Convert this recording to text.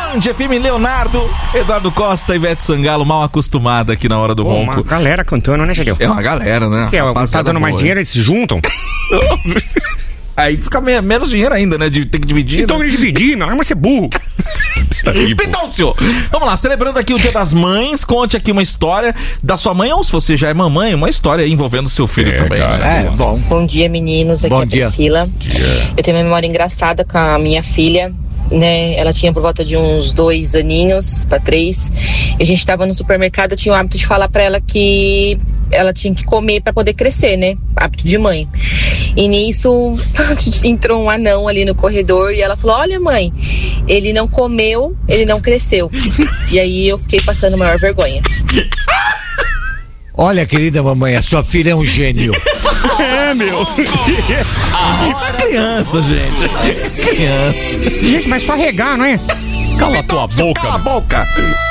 Band FM, Leonardo, Eduardo Costa, Ivete Sangalo, mal acostumada aqui na hora do ronco. Uma galera cantando, né, Gedeu? É uma galera, né? Que tá dando mais dinheiro, eles se juntam. Aí fica menos dinheiro ainda, né? De ter que dividir. Então ele dividir, meu, mas você é burro. Então, senhor, vamos lá, celebrando aqui o Dia das Mães, conte aqui uma história da sua mãe, ou se você já é mamãe, uma história envolvendo seu filho também. Cara, né? bom. Bom dia, meninos. Aqui Bom é a dia. Priscila. Eu tenho uma memória engraçada com a minha filha, né? Ela tinha por volta de uns 2 aninhos para 3. E a gente estava no supermercado, eu tinha o hábito de falar para ela que ela tinha que comer para poder crescer, né? Hábito de mãe. E nisso entrou um anão ali no corredor e ela falou: olha, mãe, ele não comeu, ele não cresceu. E aí eu fiquei passando maior vergonha. Olha, querida mamãe, a sua filha é um gênio. É, meu. Criança, gente. Criança. Gente, mas só regar, não é? Cala a tua boca. Cala a boca.